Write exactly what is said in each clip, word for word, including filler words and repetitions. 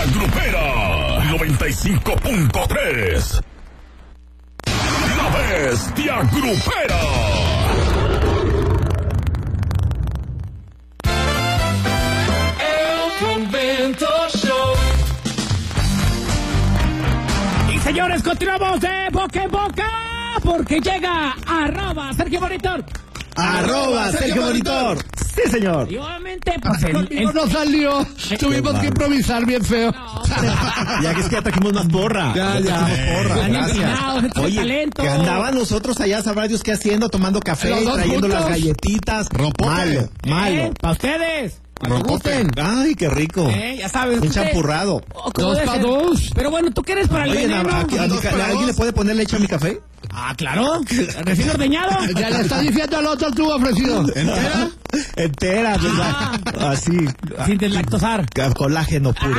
La Grupera noventa y cinco punto tres. La Bestia Grupera. El Convento Show. Y señores, continuamos de boca en boca porque llega arroba Sergio Monitor. Arroba Sergio Monitor. Sí, señor. Y obviamente, pues el, Conmigo el- no salió. Tuvimos que improvisar bien feo. No, hombre, Ya que es que ya trajimos más porra. Ya, ya. trajimos porra. han Gracias. inclinado, gente de Oye, talento. que andaban nosotros allá, sabrá Dios qué haciendo, tomando café, Los dos trayendo juntos. las galletitas. Rompope. Malo, malo. Eh, para ustedes. Cuando Rompope. gusten. Ay, qué rico. Eh, ya sabes. Un usted- champurrado. Oh, ¿cómo Dos debe pa' ser? dos. Pero bueno, ¿tú qué eres para el Oye, veneno? na- aquí- a mi Dos ca- para ¿alguien dos. le puede poner leche a mi café? Ah, claro. Recién ordeñado. Ya le está diciendo al otro tú ofrecido. ¿Entera? Entera, ¿verdad? Así. Sin deslactosar. Colágeno puro.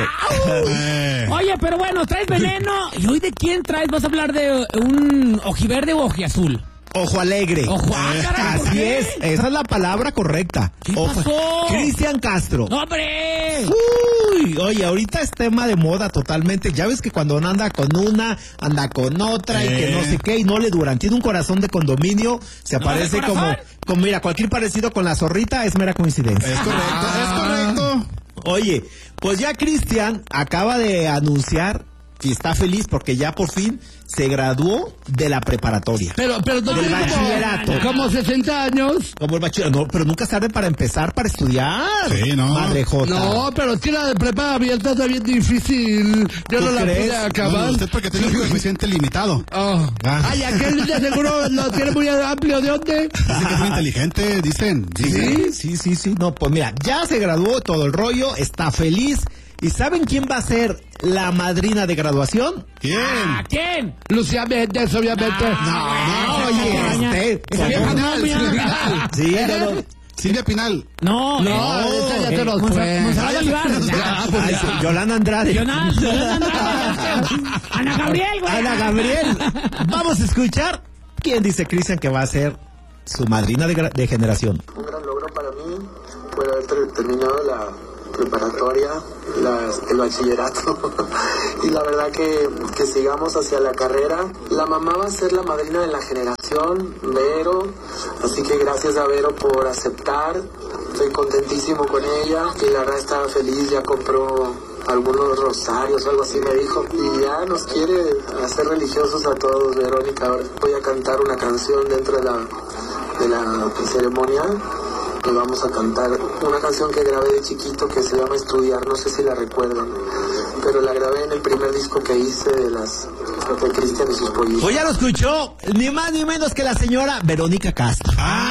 Eh. Oye, pero bueno, traes veneno. ¿Y hoy de quién traes? ¿Vas a hablar de un ojiverde o ojiazul? Ojo alegre. Ojo, ah, caray, ¿por Así qué? es, esa es la palabra correcta. ¿Qué pasó? Cristian Castro. ¡No, hombre! Uy, oye, ahorita es tema de moda totalmente. Ya ves que cuando uno anda con una, anda con otra y que no sé qué, y no le duran. Tiene un corazón de condominio, se ¿No, aparece de como, corazón? como, mira, cualquier parecido con la zorrita es mera coincidencia. Es correcto, es correcto. Oye, pues ya Cristian acaba de anunciar y está feliz porque ya por fin se graduó de la preparatoria. Pero, pero no Del tiene bachillerato. como, como sesenta años. Como el bachillerato, no, pero nunca es tarde para empezar, para estudiar. Sí, no. Madre Jota. No, pero es que la de prepa abierta está bien difícil. Yo ¿Tú no la crees? pude acabar. No, usted porque tiene un coeficiente limitado. Oh. Ah. Ay, aquel de seguro lo tiene muy amplio. ¿De dónde? Dice que es muy inteligente, dicen. dicen. Sí, sí, sí, sí. No, pues mira, ya se graduó todo el rollo, está feliz. ¿Y saben quién va a ser la madrina de graduación? ¿Quién? ¿A quién? Lucía Méndez, obviamente. No, oye, este. Esa vieja no, Silvia mira. Pinal. Sí, no, no. Silvia Pinal. No, No, eh, esa ya eh, te nos Monsa- fue. Monserrat Olivar. Ah, pues, ay, sí, Yolanda Andrade. Yolanda, Yolanda, Ana Gabriel, güey. Ana Gabriel. Vamos a escuchar quién dice Cristian que va a ser su madrina de, gra- de generación. Un gran logro para mí fue haber ter- terminado la preparatoria, las- el bachillerato y la verdad que, que sigamos hacia la carrera. La mamá va a ser la madrina de la generación, Vero, así que gracias a Vero por aceptar. Estoy contentísimo con ella y la verdad estaba feliz, ya compró algunos rosarios o algo así me dijo y ya nos quiere hacer religiosos a todos. Verónica, ahora voy a cantar una canción dentro de la, de la ceremonia y vamos a cantar una canción que grabé de chiquito que se llama Estudiar, no sé si la recuerdan, pero la grabé en el primer disco que hice de las de Cristian y sus pollitos. Pues ya lo escuchó, ni más ni menos que la señora Verónica Castro.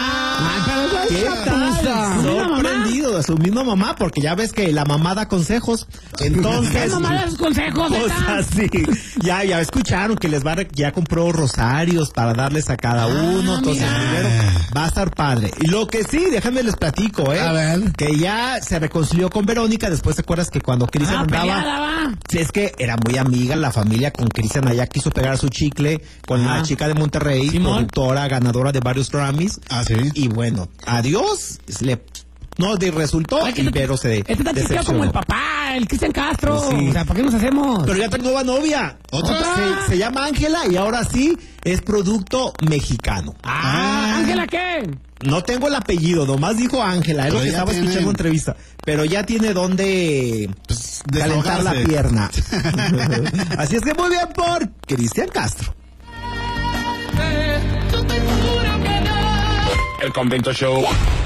Ah, ¿Qué tal? ¿Su misma mamá? Sorprendido, su misma mamá, porque ya ves que la mamá da consejos. ¿Qué Entonces, mamá da sus consejos, pues neta? así, ya, ya escucharon que les va a, re- ya compró rosarios para darles a cada uno. Entonces, mira. primero va a estar padre. Y lo que sí, déjame les platico, ¿eh? A ver. Que ya se reconcilió con Verónica. Después te acuerdas que cuando Cristian Ah, andaba. peleada, va. Sí, es que era muy amiga la familia con Cristian, allá quiso pegar su chicle con Ah. la chica de Monterrey, Simón. productora, ganadora de varios Grammys. Ah, sí. Y bueno, adiós, le, no de resultó, Ay, que y este- Vero se Este está chiquito decepcionó. como el papá, el Cristian Castro. Pues sí. O sea, ¿para qué nos hacemos? Pero ya tiene nueva novia. ¿Otra? Se, se llama Ángela y ahora sí es producto mexicano. Ah, ¿Ángela qué? No tengo el apellido, nomás dijo Ángela, es lo Pero que ya estaba tiene- escuchando en entrevista. Pero ya tiene donde Pues, calentar la desahogarse. pierna. Así es que muy bien por Cristian Castro. El Convento Show.